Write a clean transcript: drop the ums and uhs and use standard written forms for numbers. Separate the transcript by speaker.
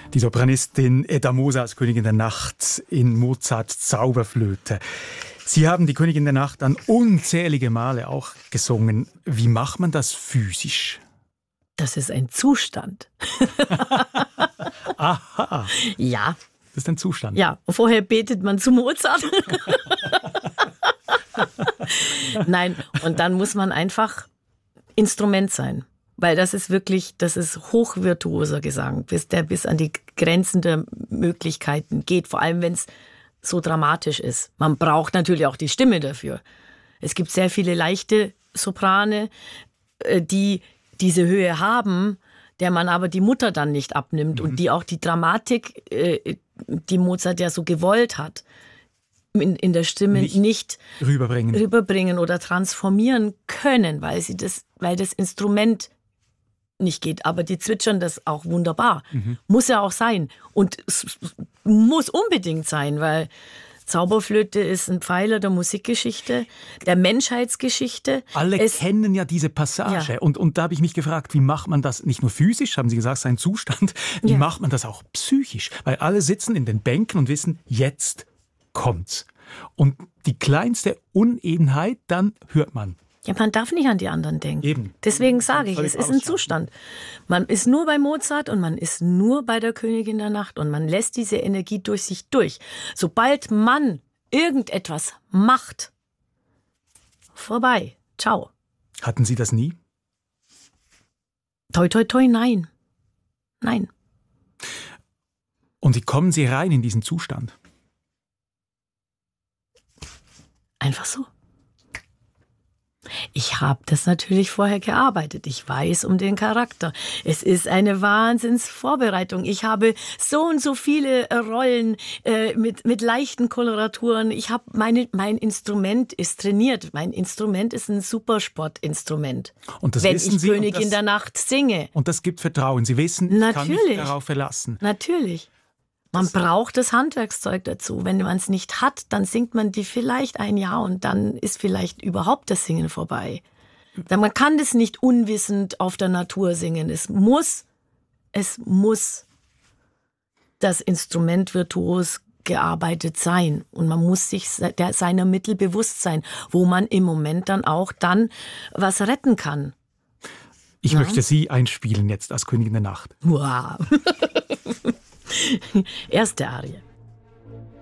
Speaker 1: Die Sopranistin Edda Moser als Königin der Nacht in Mozarts Zauberflöte. Sie haben die Königin der Nacht dann unzählige Male auch gesungen. Wie macht man das physisch?
Speaker 2: Das ist ein Zustand.
Speaker 1: Aha.
Speaker 2: Ja.
Speaker 1: Das ist ein Zustand.
Speaker 2: Ja, und vorher betet man zu Mozart. Nein, und dann muss man einfach Instrument sein. Weil das ist hochvirtuoser Gesang, der bis an die Grenzen der Möglichkeiten geht. Vor allem, wenn es so dramatisch ist. Man braucht natürlich auch die Stimme dafür. Es gibt sehr viele leichte Soprane, die diese Höhe haben, der man aber die Mutter dann nicht abnimmt und die auch die Dramatik, die Mozart ja so gewollt hat, in der Stimme nicht rüberbringen oder transformieren können, weil das Instrument nicht geht. Aber die zwitschern das auch wunderbar. Muss ja auch sein. Und es muss unbedingt sein, weil Zauberflöte ist ein Pfeiler der Musikgeschichte, der Menschheitsgeschichte.
Speaker 1: Alle kennen ja diese Passage. Ja. Und da habe ich mich gefragt, wie macht man das nicht nur physisch, haben Sie gesagt, sein Zustand, wie macht man das auch psychisch? Weil alle sitzen in den Bänken und wissen, jetzt kommt's. Und die kleinste Unebenheit, dann hört man.
Speaker 2: Ja, man darf nicht an die anderen denken.
Speaker 1: Eben.
Speaker 2: Deswegen sage ich, es ist ein Zustand. Man ist nur bei Mozart und man ist nur bei der Königin der Nacht und man lässt diese Energie durch sich durch. Sobald man irgendetwas macht, vorbei. Ciao.
Speaker 1: Hatten Sie das nie?
Speaker 2: Toi, toi, toi, nein. Nein.
Speaker 1: Und wie kommen Sie rein in diesen Zustand?
Speaker 2: Einfach so. Ich habe das natürlich vorher gearbeitet. Ich weiß um den Charakter. Es ist eine Wahnsinnsvorbereitung. Ich habe so und so viele Rollen mit leichten Koloraturen. Mein Instrument ist trainiert. Mein Instrument ist ein Supersportinstrument.
Speaker 1: Und das
Speaker 2: wenn
Speaker 1: wissen
Speaker 2: ich
Speaker 1: Sie,
Speaker 2: Königin der Nacht singe.
Speaker 1: Und das gibt Vertrauen. Sie wissen, ich kann mich darauf verlassen.
Speaker 2: Natürlich. Man braucht das Handwerkszeug dazu. Wenn man es nicht hat, dann singt man die vielleicht ein Jahr und dann ist vielleicht überhaupt das Singen vorbei. Man kann das nicht unwissend auf der Natur singen. Es muss das Instrument virtuos gearbeitet sein. Und man muss sich seiner Mittel bewusst sein, wo man im Moment dann auch was retten kann.
Speaker 1: Ich möchte Sie einspielen jetzt als Königin der Nacht.
Speaker 2: Wow. Erste Arie.